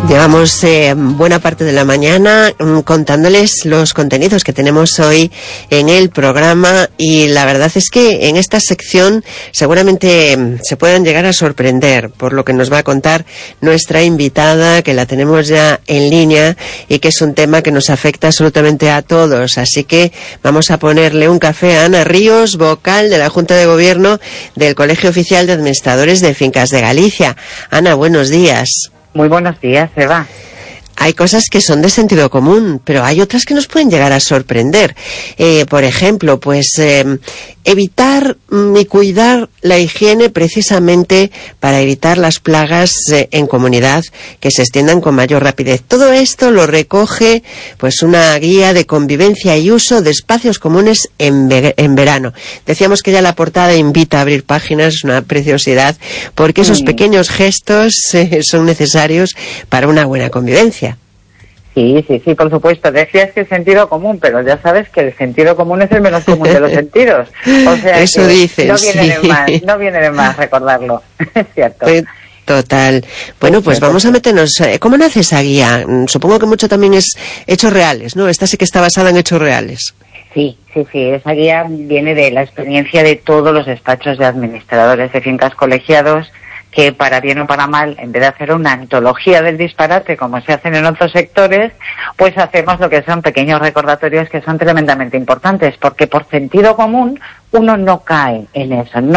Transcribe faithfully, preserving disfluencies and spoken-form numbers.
Llevamos eh, buena parte de la mañana mm, contándoles los contenidos que tenemos hoy en el programa, y la verdad es que en esta sección seguramente mm, se puedan llegar a sorprender por lo que nos va a contar nuestra invitada, que la tenemos ya en línea y que es un tema que nos afecta absolutamente a todos. Así que vamos a ponerle un café a Ana Ríos, vocal de la Junta de Gobierno del Colegio Oficial de Administradores de Fincas de Galicia. Ana, buenos días. Muy buenos días, Eva. Hay cosas que son de sentido común, pero hay otras que nos pueden llegar a sorprender. Eh, por ejemplo, pues eh, evitar mm, y cuidar la higiene precisamente para evitar las plagas eh, en comunidad que se extiendan con mayor rapidez. Todo esto lo recoge pues una guía de convivencia y uso de espacios comunes en, ve- en verano. Decíamos que ya la portada invita a abrir páginas, es una preciosidad, porque esos mm. pequeños gestos eh, son necesarios para una buena convivencia. Sí, sí, sí, por supuesto. Decías que el sentido común, pero ya sabes que el sentido común es el menos común de los sentidos. O sea, eso que dices, no viene sí. de más, no viene de más recordarlo. Es cierto. Pues, total. Bueno, pues vamos a meternos. ¿Cómo nace esa guía? Supongo que mucho también es hechos reales, ¿no? Esta sí que está basada en hechos reales. Sí, sí, sí. Esa guía viene de la experiencia de todos los despachos de administradores de fincas colegiados, que para bien o para mal, en vez de hacer una antología del disparate como se hacen en otros sectores, pues hacemos lo que son pequeños recordatorios que son tremendamente importantes, porque por sentido común uno no cae en eso, no